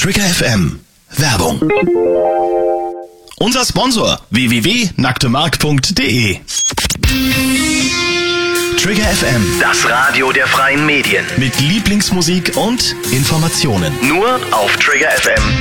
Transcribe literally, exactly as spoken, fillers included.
Trigger F M. Werbung. Unser Sponsor w w w punkt nacktemark punkt de. Trigger F M. Das Radio der freien Medien. Mit Lieblingsmusik und Informationen. Nur auf trigger f m